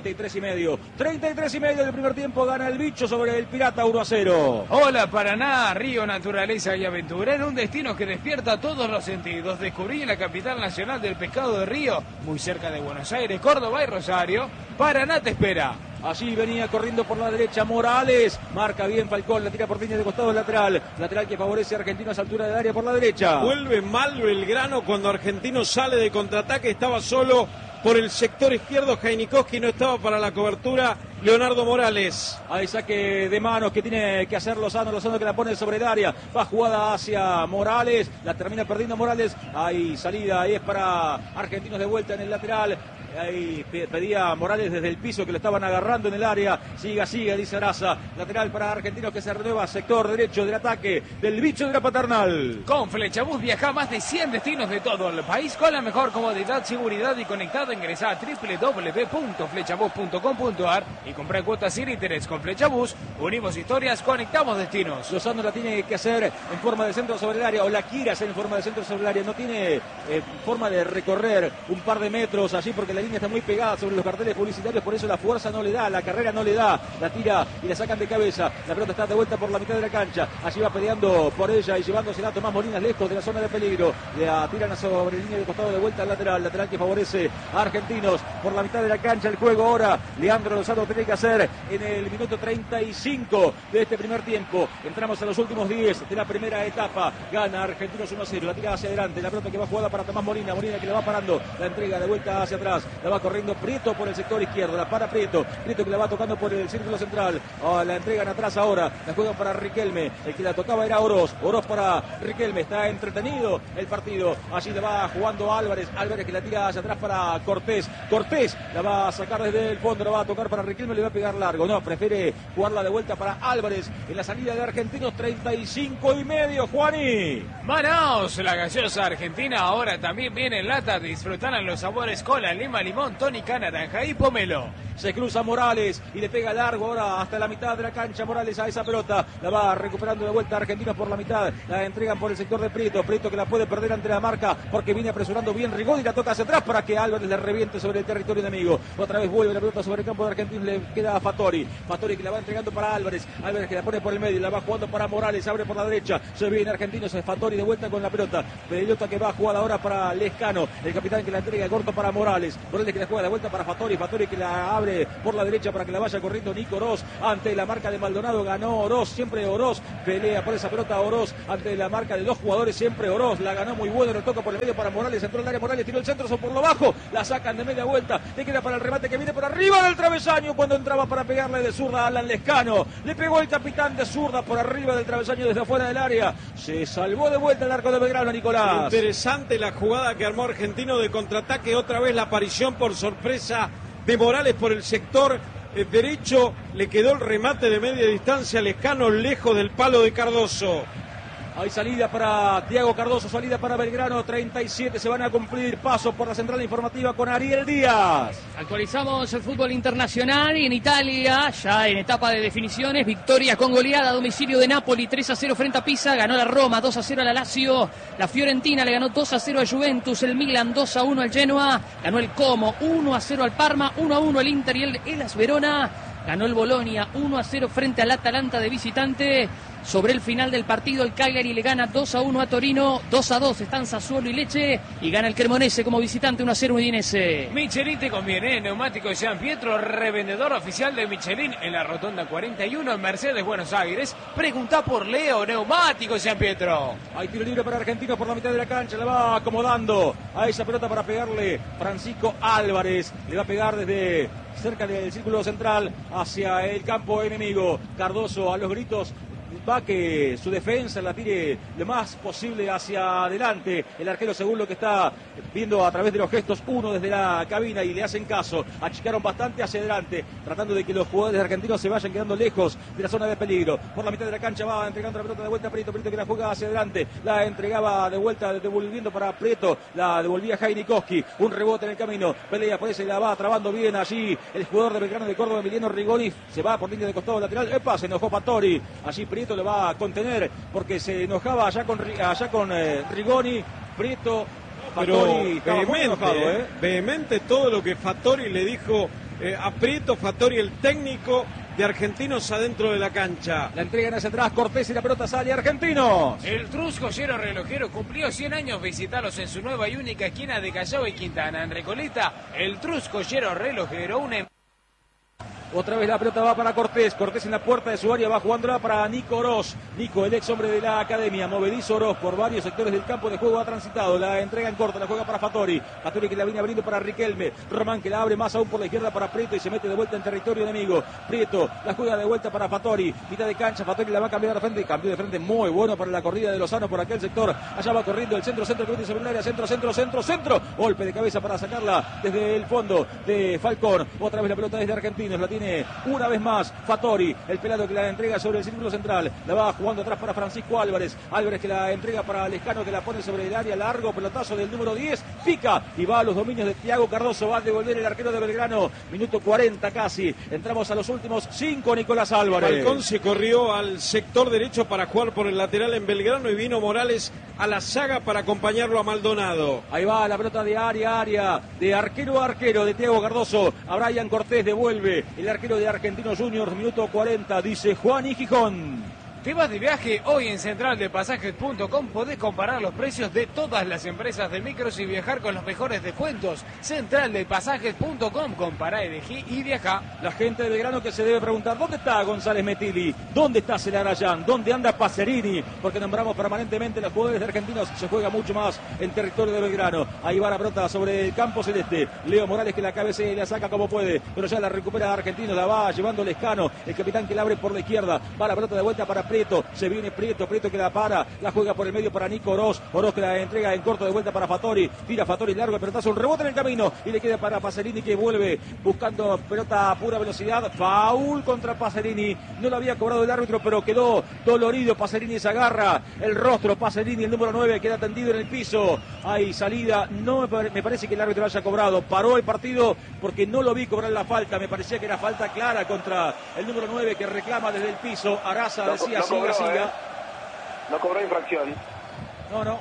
33:30 del primer tiempo, gana el Bicho sobre el Pirata 1-0. Hola Paraná, río, naturaleza y aventura en un destino que despierta todos los sentidos. Descubrí la capital nacional del pescado de río, muy cerca de Buenos Aires, Córdoba y Rosario. Paraná te espera. Allí venía corriendo por la derecha Morales, marca bien Falcón, la tira por línea de costado lateral que favorece a Argentinos a altura del área por la derecha. Vuelve mal Belgrano cuando Argentino sale de contraataque, estaba solo por el sector izquierdo, Jaini Koski no estaba para la cobertura, Leonardo Morales. Hay saque de manos que tiene que hacer Lozano que la pone sobre el área, va jugada hacia Morales, la termina perdiendo Morales, hay salida, ahí es para Argentinos de vuelta en el lateral. Ahí pedía Morales desde el piso que lo estaban agarrando en el área. Siga, dice Araza. Lateral para Argentinos que se renueva. Sector derecho del ataque del Bicho de la Paternal. Con Flechabús viaja a más de 100 destinos de todo el país con la mejor comodidad, seguridad y conectado. Ingresá a www.flechabús.com.ar y comprá cuotas sin interés. Con Flechabús unimos historias, conectamos destinos. Lozano la tiene que hacer en forma de centro sobre el área, o la quiere hacer en forma de centro sobre el área. No tiene forma de recorrer un par de metros allí porque la línea está muy pegada sobre los carteles publicitarios, por eso la fuerza no le da, la carrera no le da, la tira y la sacan de cabeza, la pelota está de vuelta por la mitad de la cancha, allí va peleando por ella y llevándosela a Tomás Molinas lejos de la zona de peligro, la tiran sobre la línea de costado de vuelta al lateral que favorece Argentinos por la mitad de la cancha. El juego ahora, Leandro Lozano tiene que hacer en el minuto 35 de este primer tiempo. Entramos a los últimos 10 de la primera etapa. Gana Argentinos 1-0, la tira hacia adelante, la pelota que va jugada para Tomás Molina, Molina que la va parando, la entrega de vuelta hacia atrás, la va corriendo Prieto por el sector izquierdo, la para Prieto que la va tocando por el círculo central, la entregan atrás ahora, la juegan para Riquelme, el que la tocaba era Oroz para Riquelme, está entretenido el partido, allí la va jugando Álvarez que la tira hacia atrás para Cortés la va a sacar desde el fondo, la va a tocar para Riquelme, le va a pegar largo, no, prefiere jugarla de vuelta para Álvarez en la salida de Argentinos, 35,5, Juani. Manaos, la gaseosa argentina ahora también viene en lata, disfrutarán los sabores cola, lima, limón, tónica, naranja y pomelo. Se cruza Morales y le pega largo ahora hasta la mitad de la cancha. Morales a esa pelota, la va recuperando de vuelta Argentinos por la mitad, la entregan por el sector de Prieto que la puede perder ante la marca porque viene apresurando bien Rigoni y la toca hacia atrás para que Álvarez le reviente sobre el territorio enemigo. Otra vez vuelve la pelota sobre el campo de Argentinos, le queda a Fattori que la va entregando para Álvarez que la pone por el medio, la va jugando para Morales, abre por la derecha, se viene Argentinos, es Fattori de vuelta con la pelota que va a jugar ahora para Lescano, el capitán que la entrega corto para Morales que la juega de vuelta para Fattori que la abre por la derecha para que la vaya corriendo Nico Oroz ante la marca de Maldonado, ganó Oroz, siempre Oroz pelea por esa pelota Oroz ante la marca de dos jugadores, siempre Oroz, la ganó muy bueno, le toca por el medio para Morales, entró el área Morales, tiró el centro, son por lo bajo, la sacan de media vuelta, le queda para el remate que viene por arriba del travesaño cuando entraba para pegarle de zurda a Alan Lescano, le pegó el capitán de zurda por arriba del travesaño desde afuera del área, se salvó de vuelta el arco de Belgrano, Nicolás. Interesante la jugada que armó Argentino de contraataque, otra vez la aparición por sorpresa de Morales por el sector derecho, le quedó el remate de media distancia, Lescano lejos del palo de Cardoso. Hay salida para Thiago Cardoso, salida para Belgrano, 37 se van a cumplir, paso por la central informativa con Ariel Díaz. Actualizamos el fútbol internacional y en Italia, ya en etapa de definiciones, victoria con goleada a domicilio de Napoli, 3-0 frente a Pisa, ganó la Roma, 2-0 a la Lazio, la Fiorentina le ganó 2-0 a Juventus, el Milan 2-1 al Genoa, ganó el Como, 1-0 al Parma, 1-1 el Inter y el Hellas Verona, ganó el Bolonia 1-0 frente al Atalanta de visitante. Sobre el final del partido, el Cagliari le gana 2-1 a Torino, 2-2 están Sassuolo y Lecce, y gana el Cremonese como visitante 1-0 Udinese. Michelin te conviene, neumático de San Pietro, revendedor oficial de Michelin en la Rotonda 41 en Mercedes, Buenos Aires. Pregunta por Leo, neumático de San Pietro. Hay tiro libre para Argentinos por la mitad de la cancha, la va acomodando a esa pelota para pegarle Francisco Álvarez, le va a pegar desde cerca del círculo central hacia el campo enemigo. Cardoso a los gritos va que su defensa la tire lo más posible hacia adelante. El arquero, según lo que está viendo a través de los gestos, uno desde la cabina y le hacen caso. Achicaron bastante hacia adelante, tratando de que los jugadores argentinos se vayan quedando lejos de la zona de peligro. Por la mitad de la cancha va entregando la pelota de vuelta a Prieto que la juega hacia adelante. La entregaba de vuelta, devolviendo para Prieto. La devolvía Jaime Koski. Un rebote en el camino. Pelea por ese y la va trabando bien allí. El jugador de Belgrano de Córdoba, Emiliano Rigoni, se va por línea de costado lateral. ¡Epa! Se enojó Fattori. Allí Prieto le va a contener porque se enojaba allá con Rigoni. Prieto, Fattori estaba muy enojado, vehemente todo lo que Fattori le dijo a Prieto. Fattori, el técnico de Argentinos, adentro de la cancha. La entregan hacia atrás Cortés y la pelota sale Argentinos. El Trus Joyero Relojero cumplió 100 años. Visitarlos en su nueva y única esquina de Callao y Quintana. En Recoleta, el Trus Joyero Relojero, Otra vez la pelota va para Cortés. Cortés en la puerta de su área va jugándola para Nico Oroz. Nico, el ex hombre de la academia. Movedizo Oroz por varios sectores del campo de juego ha transitado. La entrega en corto, la juega para Fattori. Fattori que la viene abriendo para Riquelme. Román que la abre más aún por la izquierda para Prieto y se mete de vuelta en territorio enemigo. Prieto la juega de vuelta para Fattori. Mitad de cancha, Fattori la va a cambiar de frente. Cambió de frente muy bueno para la corrida de Lozano por aquel sector. Allá va corriendo el centro que viene sobre el área. Centro. Golpe de cabeza para sacarla desde el fondo de Falcón. Otra vez la pelota desde Argentinos. La tiene una vez más Fattori, el pelado que la entrega sobre el círculo central, la va jugando atrás para Francisco Álvarez que la entrega para Lescano, que la pone sobre el área, largo pelotazo del número 10, pica y va a los dominios de Thiago Cardoso, va a devolver el arquero de Belgrano, minuto 40 casi, entramos a los últimos 5, Nicolás Álvarez. Falcón se corrió al sector derecho para jugar por el lateral en Belgrano y vino Morales a la saga para acompañarlo a Maldonado. Ahí va la pelota de área a área, de arquero a arquero de Thiago Cardoso, a Brian Cortés devuelve el arquero de Argentinos Juniors, minuto 40, dice Juan y Gijón. ¿Te vas de viaje? Hoy en centraldepasajes.com podés comparar los precios de todas las empresas de micros y viajar con los mejores descuentos. Centraldepasajes.com, compará, elegí y viajá. La gente de Belgrano que se debe preguntar, ¿dónde está González Metilli? ¿Dónde está Celarayán? ¿Dónde anda Pacerini? Porque nombramos permanentemente los jugadores de Argentinos, se juega mucho más en territorio de Belgrano. Ahí va la pelota sobre el campo celeste. Leo Morales que la cabecea y la saca como puede, pero ya la recupera Argentino, la va llevando Lescano, el capitán que la abre por la izquierda. Va la pelota de vuelta para Prieto, se viene Prieto que la para, la juega por el medio para Nico Oroz que la entrega en corto de vuelta para Fattori, tira Fattori largo el pelotazo, un rebote en el camino y le queda para Pacerini que vuelve buscando pelota a pura velocidad. Foul contra Pacerini, no lo había cobrado el árbitro, pero quedó dolorido. Pacerini se agarra el rostro, Pacerini el número 9 queda tendido en el piso. Hay salida, no me parece que el árbitro haya cobrado, paró el partido porque no lo vi cobrar la falta, me parecía que era falta clara contra el número 9 que reclama desde el piso. Araza decía siga. No cobró infracción. No.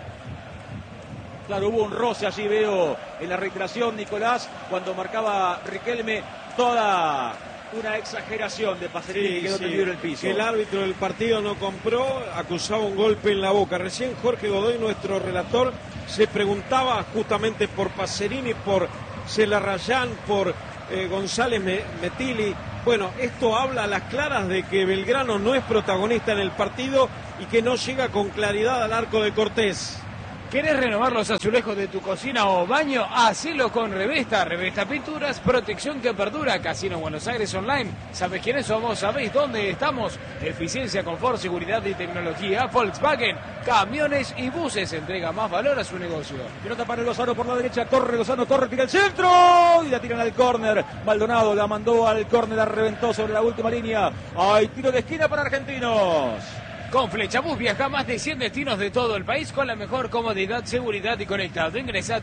Claro, hubo un roce allí, veo en la reiteración, Nicolás, cuando marcaba Riquelme, toda una exageración de Pacerini que quedó tendido en el piso. Que el árbitro del partido no compró, acusaba un golpe en la boca. Recién Jorge Godoy, nuestro relator, se preguntaba justamente por Pacerini, por Celarayán, por González Metilli. Bueno, esto habla a las claras de que Belgrano no es protagonista en el partido y que no llega con claridad al arco de Cortés. ¿Querés renovar los azulejos de tu cocina o baño? Hacelo con Revesta. Revesta Pinturas, protección que perdura. Casino Buenos Aires Online. ¿Sabés quiénes somos? ¿Sabéis dónde estamos? Eficiencia, confort, seguridad y tecnología. Volkswagen, camiones y buses. Entrega más valor a su negocio. Pelota para Lozano por la derecha. Corre Lozano, tira el centro. Y la tiran al córner. Maldonado la mandó al córner, la reventó sobre la última línea. Hay tiro de esquina para Argentinos. Con Flechabús viaja a más de 100 destinos de todo el país con la mejor comodidad, seguridad y conectado. Ingresa a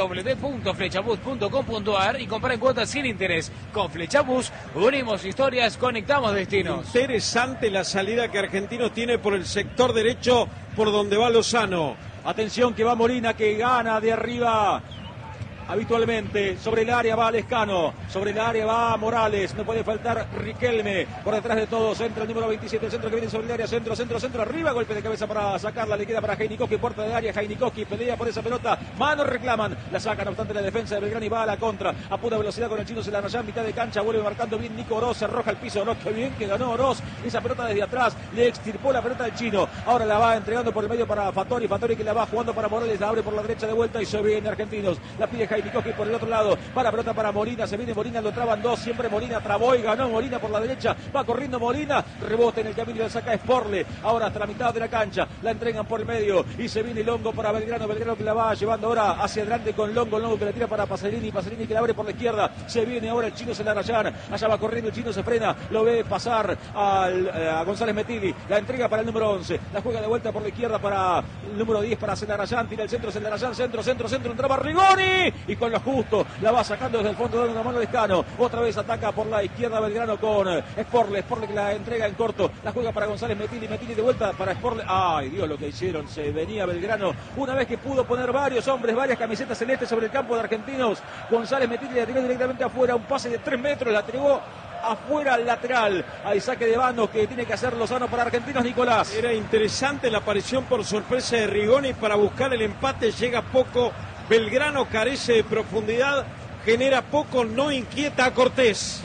www.flechabús.com.ar y compra en cuotas sin interés. Con Flechabús unimos historias, conectamos destinos. Interesante la salida que Argentinos tiene por el sector derecho por donde va Lozano. Atención que va Molina, que gana de arriba. Habitualmente, sobre el área va Lescano, sobre el área va Morales, no puede faltar Riquelme, por detrás de todos, entra el número 27, el centro que viene sobre el área, centro, arriba, golpe de cabeza para sacarla, le queda para Heinikowski, puerta del área, Heinikowski pelea por esa pelota, manos reclaman, la sacan, no obstante la defensa de Belgrano y va a la contra, a pura velocidad con el chino Celarayán, mitad de cancha, vuelve marcando bien Nico Oroz, se arroja el piso, Oroz, que bien que ganó Oroz, esa pelota desde atrás, le extirpó la pelota del chino, ahora la va entregando por el medio para Fattori que la va jugando para Morales, la abre por la derecha de vuelta y se viene Argentinos, la pide Heinikowski por el otro lado, para pelota para Molina, se viene Molina, lo traban dos, siempre Molina trabó y ganó Molina por la derecha, va corriendo Molina, rebote en el camino y la saca Sporle, ahora hasta la mitad de la cancha, la entregan por el medio y se viene Longo para Belgrano que la va llevando ahora hacia adelante con Longo que la tira para Pacerini que la abre por la izquierda, se viene ahora el chino Celarayán, allá va corriendo el chino, se frena, lo ve pasar a González Metilli, la entrega para el número 11, la juega de vuelta por la izquierda para el número 10 para Celarayán, tira el centro Celarayán, centro, entraba Rigoni y con lo justo la va sacando desde el fondo, dando una mano Lescano, otra vez ataca por la izquierda Belgrano con Sporle que la entrega en corto, la juega para González Metilli de vuelta para Sporle, ay Dios lo que hicieron, se venía Belgrano, una vez que pudo poner varios hombres, varias camisetas celestes sobre el campo de Argentinos, González Metilli la tiró directamente afuera, un pase de 3 metros, la entregó afuera al lateral, hay saque de bando que tiene que hacer Lozano para Argentinos, Nicolás. Era interesante la aparición por sorpresa de Rigoni para buscar el empate, llega poco, Belgrano carece de profundidad, genera poco, no inquieta a Cortés.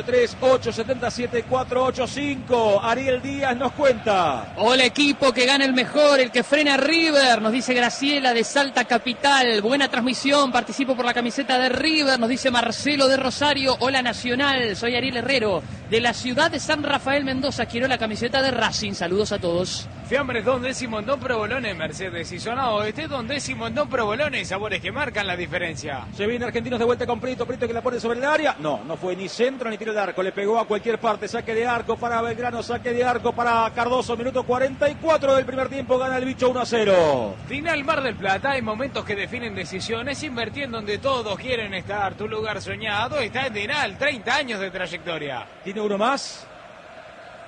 11-3-8-7-7-4-8-5. Ariel Díaz nos cuenta. Hola equipo, que gana el mejor, el que frena River, nos dice Graciela de Salta Capital. Buena transmisión, participo por la camiseta de River, nos dice Marcelo de Rosario. Hola Nacional, soy Ariel Herrero de la ciudad de San Rafael Mendoza, quiero la camiseta de Racing. Saludos a todos. Fiambres Don Décimo en Don Provolone, Mercedes y Zona Oeste, Don Décimo en Don Provolone, sabores que marcan la diferencia. Se viene Argentinos de vuelta con Prieto que la pone sobre el área. No fue ni centro ni tiro de arco, le pegó a cualquier parte. Saque de arco para Belgrano, saque de arco para Cardoso. Minuto 44 del primer tiempo, gana el bicho 1-0. Final Mar del Plata, hay momentos que definen decisiones, invertir en donde todos quieren estar. Tu lugar soñado está en Denal, 30 años de trayectoria. ¿Tiene uno más?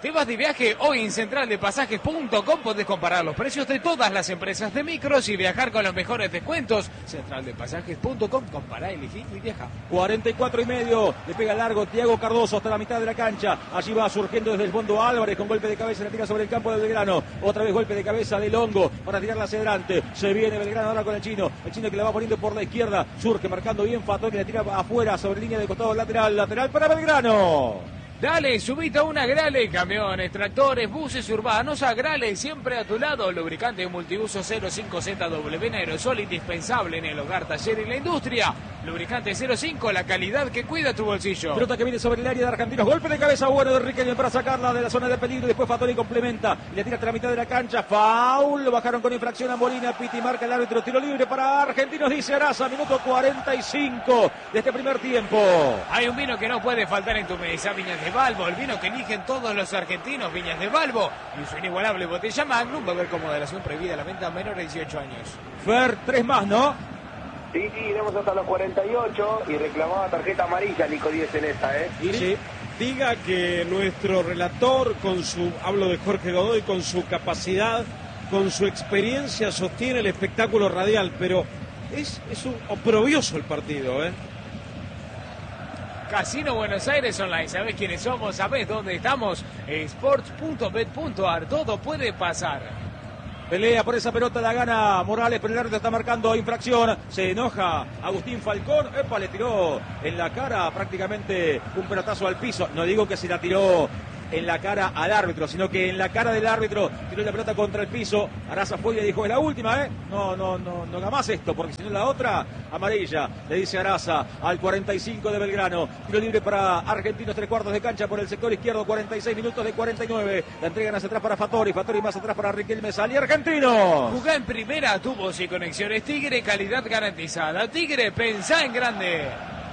¿Te vas de viaje? Hoy en centraldepasajes.com podés comparar los precios de todas las empresas de micros y viajar con los mejores descuentos. Centraldepasajes.com, compará, elegí y viaja. 44,5, le pega largo Thiago Cardoso hasta la mitad de la cancha. Allí va surgiendo desde el fondo Álvarez con golpe de cabeza, la tira sobre el campo de Belgrano. Otra vez golpe de cabeza de Longo para tirarla hacia adelante. Se viene Belgrano ahora con el chino que la va poniendo por la izquierda. Surge marcando bien Fattori, la tira afuera sobre línea de costado lateral para Belgrano. Dale, subite a una Grale, camiones, tractores, buses urbanos, a Grale, siempre a tu lado. Lubricante multiuso 05ZW en aerosol, indispensable en el hogar, taller y la industria. Lubricante 05, la calidad que cuida tu bolsillo. Pelota que viene sobre el área de Argentinos, golpe de cabeza bueno de Riquelme para sacarla de la zona de peligro. Después Fattori complementa, le tira hasta la mitad de la cancha, foul, lo bajaron con infracción a Molina. Piti marca el árbitro, tiro libre para Argentinos, dice Araza, minuto 45 de este primer tiempo. Hay un vino que no puede faltar en tu mesa, Viñas de Balbo, el vino que eligen todos los argentinos, Viñas de Balbo, y su inigualable botella Magnum, va a haber con moderación prohibida la venta a menores de 18 años. Fer, 3 más, ¿no? Sí, iremos hasta los 48 y reclamaba tarjeta amarilla Nico Díez en esta, Y sí. Diga que nuestro relator, hablo de Jorge Godoy, con su capacidad, con su experiencia, sostiene el espectáculo radial, pero es un oprobioso el partido, ¿eh? Casino Buenos Aires Online, ¿sabés quiénes somos? ¿Sabés dónde estamos? Sports.bet.ar, todo puede pasar. Pelea por esa pelota, la gana Morales, pero el árbitro está marcando infracción. Se enoja Agustín Falcón. Epa, le tiró en la cara prácticamente un pelotazo al piso. No digo que se la tiró en la cara al árbitro, sino que en la cara del árbitro tiró la pelota contra el piso. Araza fue y le dijo, es la última, no haga más esto, porque si no la otra, amarilla, le dice Araza al 45 de Belgrano. Tiro libre para Argentinos, 3/4 de cancha por el sector izquierdo, 46 minutos de 49. La entregan hacia atrás para Fattori más atrás para Riquelme, salía Argentinos. Jugá en primera, tubos y conexiones Tigre, calidad garantizada. Tigre, pensá en grande.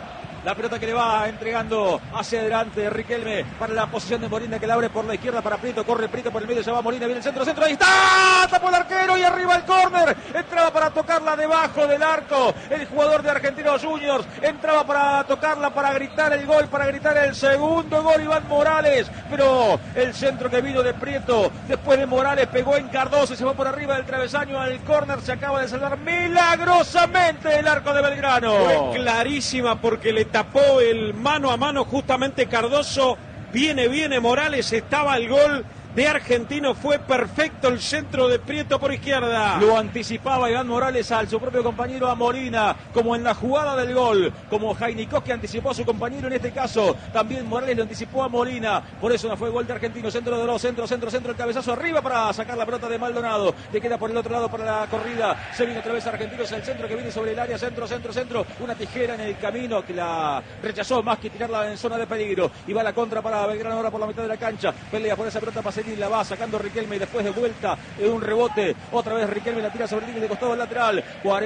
La pelota que le va entregando hacia adelante Riquelme para la posición de Molina, que la abre por la izquierda para Prieto, corre Prieto por el medio, se va Molina, viene el centro, ahí está, tapó el arquero y arriba el córner, entraba para tocarla debajo del arco, el jugador de Argentinos Juniors, entraba para tocarla, para gritar el gol, para gritar el segundo gol, Iván Morales, pero el centro que vino de Prieto, después de Morales, pegó en Cardoso y se va por arriba del travesaño al córner, se acaba de salvar milagrosamente el arco de Belgrano. Fue clarísima porque le tapó el mano a mano justamente Cardoso. Viene Morales, estaba el gol de Argentino, fue perfecto el centro de Prieto por izquierda. Lo anticipaba Iván Morales al su propio compañero, a Molina, como en la jugada del gol, como Jainikos que anticipó a su compañero en este caso, también Morales lo anticipó a Molina, por eso no fue gol de Argentino. Centro de los centro, el cabezazo arriba para sacar la pelota de Maldonado, le queda por el otro lado para la corrida, se viene otra vez Argentinos, el centro que viene sobre el área, centro, una tijera en el camino que la rechazó más que tirarla en zona de peligro, y va la contra para Belgrano ahora por la mitad de la cancha, pelea por esa pelota Pacerini, la va sacando Riquelme y después de vuelta en un rebote, otra vez Riquelme la tira sobre línea de costado lateral,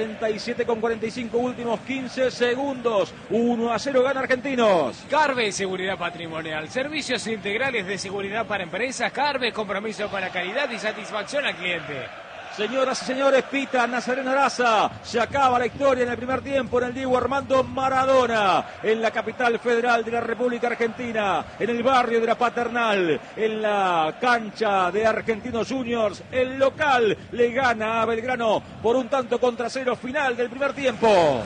47 con 45, últimos 15 segundos, 1-0 gana Argentinos. Carve, seguridad patrimonial, servicios integrales de seguridad para empresas. Carve, compromiso con la calidad y satisfacción al cliente. Señoras y señores, pita Nazareno Araza. Se acaba la historia en el primer tiempo en el Diego Armando Maradona, en la capital federal de la República Argentina, en el barrio de la Paternal, en la cancha de Argentinos Juniors. El local le gana a Belgrano por 1-0, final del primer tiempo.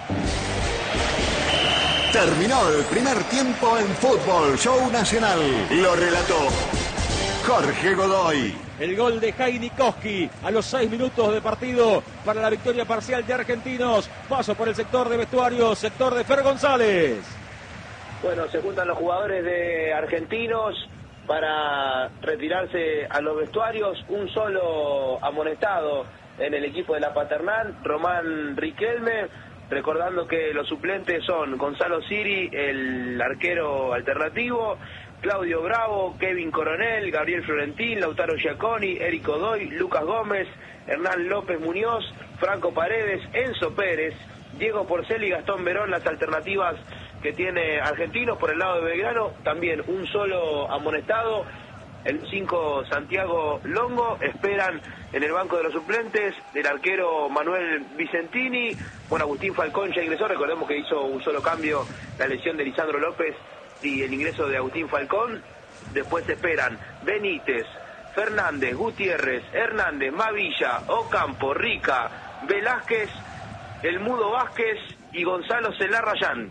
Terminó el primer tiempo en Fútbol Show Nacional. Lo relató Jorge Godoy. El gol de Jainikowski a los 6 minutos de partido para la victoria parcial de Argentinos. Paso por el sector de vestuario, sector de Fer González. Bueno, se juntan los jugadores de Argentinos para retirarse a los vestuarios. Un solo amonestado en el equipo de la Paternal, Román Riquelme. Recordando que los suplentes son Gonzalo Siri, el arquero alternativo, Claudio Bravo, Kevin Coronel, Gabriel Florentín, Lautaro Giaconi, Eric Godoy, Lucas Gómez, Hernán López Muñoz, Franco Paredes, Enzo Pérez, Diego Porcel y Gastón Verón, las alternativas que tiene Argentinos. Por el lado de Belgrano, también un solo amonestado, el 5 Santiago Longo. Esperan en el banco de los suplentes el arquero Manuel Vicentini. Bueno, Agustín Falcón ya ingresó, recordemos que hizo un solo cambio, la lesión de Lisandro López y el ingreso de Agustín Falcón. Después esperan Benítez, Fernández, Gutiérrez, Hernández, Mavilla, Ocampo, Rica, Velázquez, el Mudo Vázquez y Gonzalo Celarrayán.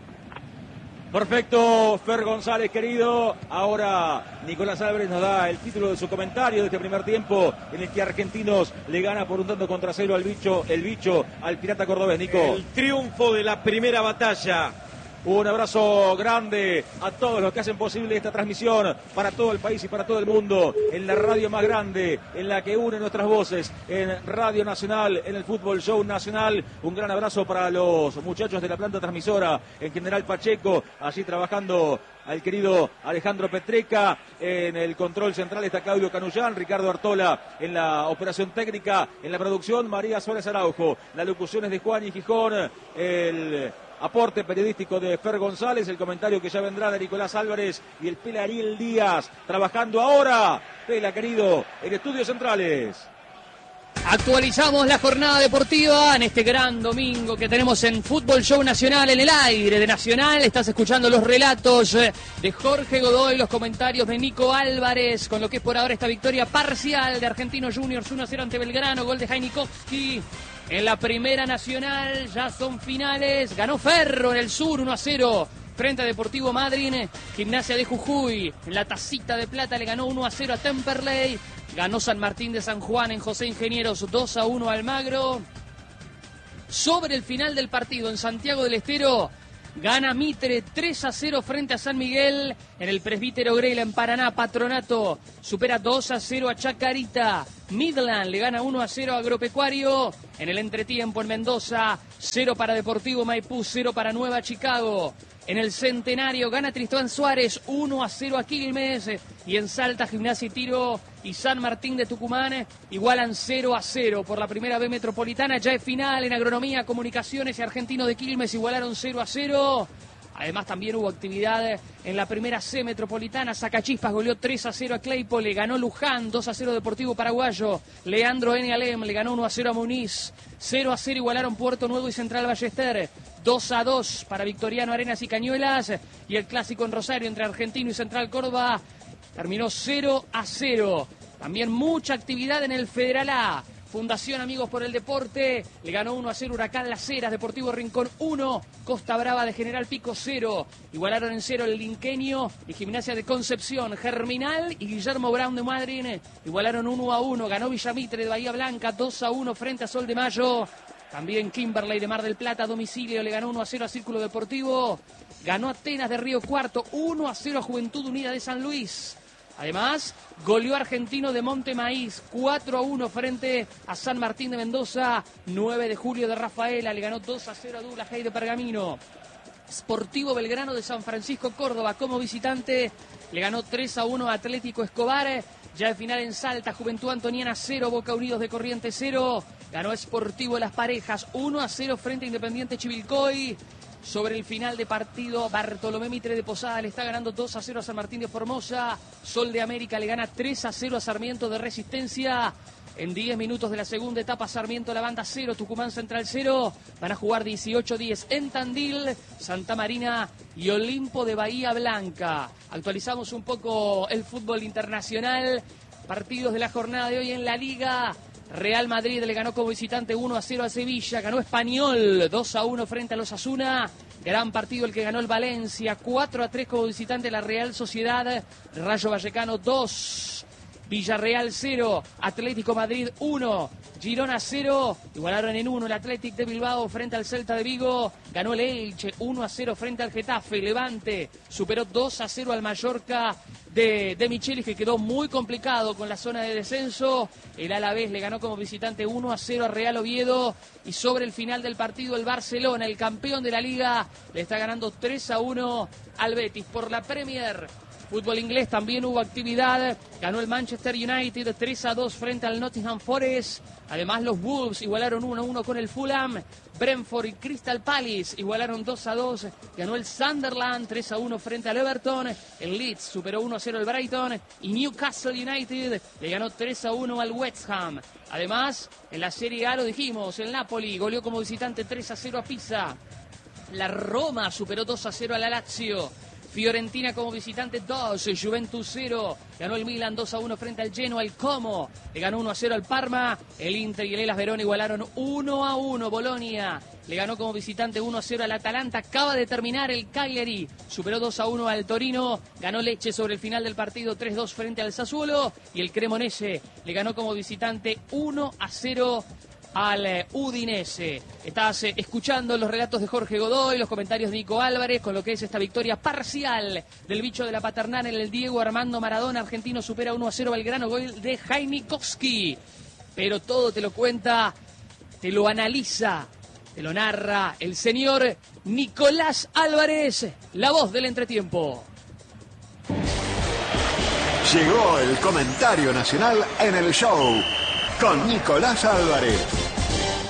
Perfecto, Fer González, querido. Ahora Nicolás Álvarez nos da el título de su comentario de este primer tiempo en el que Argentinos le gana por 1-0 el bicho al Pirata Cordobés, Nico. El triunfo de la primera batalla. Un abrazo grande a todos los que hacen posible esta transmisión para todo el país y para todo el mundo, en la radio más grande, en la que une nuestras voces, en Radio Nacional, en el Fútbol Show Nacional. Un gran abrazo para los muchachos de la planta transmisora, en General Pacheco, allí trabajando al querido Alejandro Petreca. En el control central está Claudio Canullán, Ricardo Artola en la operación técnica, en la producción María Suárez Araujo, las locuciones de Juan y Gijón, el aporte periodístico de Fer González, el comentario que ya vendrá de Nicolás Álvarez y el Pela Ariel Díaz, trabajando ahora, Pela querido, en Estudios Centrales. Actualizamos la jornada deportiva en este gran domingo que tenemos en Fútbol Show Nacional, en el aire de Nacional. Estás escuchando los relatos de Jorge Godoy, los comentarios de Nico Álvarez, con lo que es por ahora esta victoria parcial de Argentinos Juniors 1-0 ante Belgrano, gol de Jaime Kowski. En la Primera Nacional ya son finales, ganó Ferro en el sur 1-0 frente a Deportivo Madryn. Gimnasia de Jujuy en la tacita de plata le ganó 1-0 a Temperley. Ganó San Martín de San Juan en José Ingenieros 2-1 a Almagro. Sobre el final del partido en Santiago del Estero, gana Mitre 3-0 frente a San Miguel. En el Presbítero Grela en Paraná, Patronato supera 2-0 a Chacarita. Midland le gana 1-0 a Agropecuario. En el entretiempo en Mendoza, 0 para Deportivo Maipú, 0 para Nueva Chicago. En el Centenario gana Tristán Suárez 1-0 a Quilmes. Y en Salta, Gimnasia y Tiro y San Martín de Tucumán igualan 0-0 por la primera B Metropolitana. Ya es final en Agronomía, Comunicaciones y Argentino de Quilmes igualaron 0-0. Además también hubo actividad en la primera C Metropolitana. Sacachispas goleó 3-0 a Claypole, ganó Luján 2-0 Deportivo Paraguayo. Leandro N. Alem le ganó 1-0 a Muniz. 0-0 igualaron Puerto Nuevo y Central Ballester. 2-2 para Victoriano Arenas y Cañuelas. Y el clásico en Rosario entre Argentino y Central Córdoba terminó 0-0. También mucha actividad en el Federal A. Fundación Amigos por el Deporte le ganó 1-0 Huracán Las Heras, Deportivo Rincón 1, Costa Brava de General Pico 0. Igualaron en 0 el Linqueño y Gimnasia de Concepción. Germinal y Guillermo Brown de Madryn igualaron 1-1. Ganó Villamitre de Bahía Blanca 2-1 frente a Sol de Mayo. También Kimberley de Mar del Plata a domicilio le ganó 1-0 a Círculo Deportivo. Ganó Atenas de Río Cuarto 1-0 a Juventud Unida de San Luis. Además, goleó Argentino de Monte Maíz 4-1 frente a San Martín de Mendoza. 9 de julio de Rafaela le ganó 2-0 a Douglas Hay de Pergamino. Sportivo Belgrano de San Francisco Córdoba como visitante le ganó 3-1 a Atlético Escobar. Ya de final en Salta, Juventud Antoniana 0, Boca Unidos de Corrientes 0. Ganó Sportivo Las Parejas 1-0 frente a Independiente Chivilcoy. Sobre el final de partido, Bartolomé Mitre de Posada le está ganando 2-0 a San Martín de Formosa. Sol de América le gana 3-0 a Sarmiento de Resistencia. En 10 minutos de la segunda etapa, Sarmiento La Banda 0, Tucumán Central 0. Van a jugar 18-10 en Tandil, Santa Marina y Olimpo de Bahía Blanca. Actualizamos un poco el fútbol internacional. Partidos de la jornada de hoy en la Liga. Real Madrid le ganó como visitante 1-0 a Sevilla. Ganó Español 2-1 frente a los Asuna. Gran partido el que ganó el Valencia. 4-3 como visitante la Real Sociedad. Rayo Vallecano 2. Villarreal 0. Atlético Madrid 1. Girona 0. Igualaron en 1 el Athletic de Bilbao frente al Celta de Vigo. Ganó el Elche 1-0 frente al Getafe. Levante superó 2-0 al Mallorca de Michelis, que quedó muy complicado con la zona de descenso. El Alavés le ganó como visitante 1-0 a Real Oviedo. Y sobre el final del partido, el Barcelona, el campeón de la Liga, le está ganando 3-1 al Betis. Por la Premier, fútbol inglés, también hubo actividad. Ganó el Manchester United 3-2 frente al Nottingham Forest. Además, los Wolves igualaron 1-1 con el Fulham. Brentford y Crystal Palace igualaron 2-2. Ganó el Sunderland 3-1 frente al Everton. El Leeds superó 1-0 al Brighton. Y Newcastle United le ganó 3-1 al West Ham. Además, en la Serie A lo dijimos, el Napoli goleó como visitante 3-0 a Pisa. La Roma superó 2-0 a la Lazio. Fiorentina como visitante 2, Juventus 0. Ganó el Milan 2-1 frente al Genoa. El Como le ganó 1-0 al Parma. El Inter y el Hellas Verona igualaron 1-1. Bolonia le ganó como visitante 1-0 al Atalanta. Acaba de terminar el Cagliari. Superó 2-1 al Torino. Ganó Lecce sobre el final del partido 3-2 frente al Sassuolo. Y el Cremonese le ganó como visitante 1-0 al Udinese. Estás escuchando los relatos de Jorge Godoy, los comentarios de Nico Álvarez, con lo que es esta victoria parcial del bicho de la Paternal en el Diego Armando Maradona. Argentino supera 1-0 Belgrano, gol de Jaime Koski. Pero todo te lo cuenta, te lo analiza, te lo narra el señor Nicolás Álvarez, la voz del entretiempo. Llegó el comentario nacional en el show con Nicolás Álvarez.